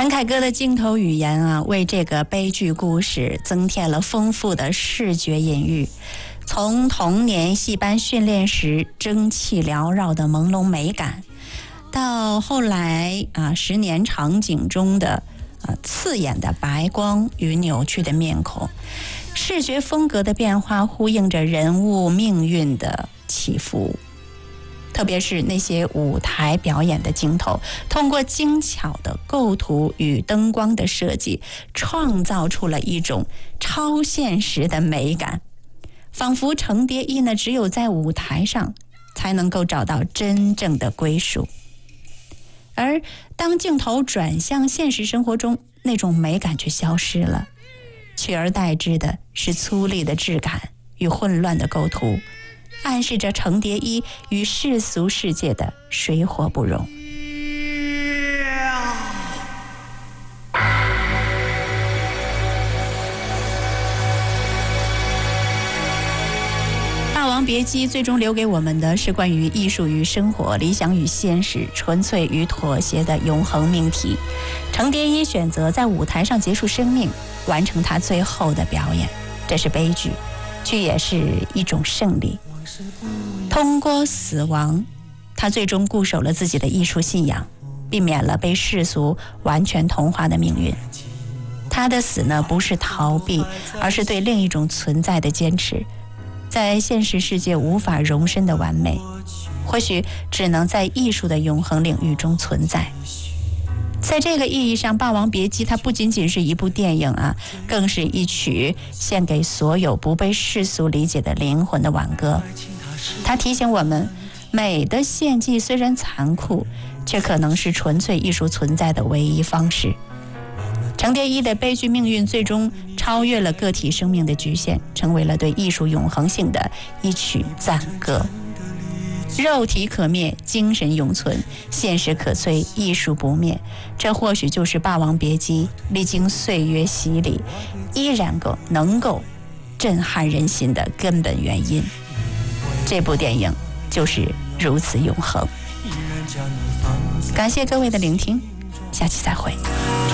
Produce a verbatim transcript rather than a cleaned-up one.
陈凯歌的镜头语言啊，为这个悲剧故事增添了丰富的视觉隐喻。从童年戏班训练时蒸汽缭绕的朦胧美感，到后来啊十年场景中的啊刺眼的白光与扭曲的面孔，视觉风格的变化呼应着人物命运的起伏。特别是那些舞台表演的镜头，通过精巧的构图与灯光的设计，创造出了一种超现实的美感，仿佛程蝶衣呢只有在舞台上才能够找到真正的归属。而当镜头转向现实生活中，那种美感却消失了，取而代之的是粗粝的质感与混乱的构图，暗示着程蝶衣与世俗世界的水火不容。霸王别姬最终留给我们的是关于艺术与生活、理想与现实、纯粹与妥协的永恒命题。程蝶衣选择在舞台上结束生命，完成他最后的表演，这是悲剧，却也是一种胜利。通过死亡，他最终固守了自己的艺术信仰，避免了被世俗完全同化的命运。他的死呢，不是逃避，而是对另一种存在的坚持。在现实世界无法容身的完美，或许只能在艺术的永恒领域中存在。在这个意义上，《霸王别姬》它不仅仅是一部电影啊，更是一曲献给所有不被世俗理解的灵魂的挽歌。它提醒我们，美的献祭虽然残酷，却可能是纯粹艺术存在的唯一方式。程蝶衣的悲剧命运最终超越了个体生命的局限，成为了对艺术永恒性的一曲赞歌。肉体可灭，精神永存，现实可摧，艺术不灭，这或许就是《霸王别姬》历经岁月洗礼，依然够能够震撼人心的根本原因。这部电影就是如此永恒。感谢各位的聆听，下期再会。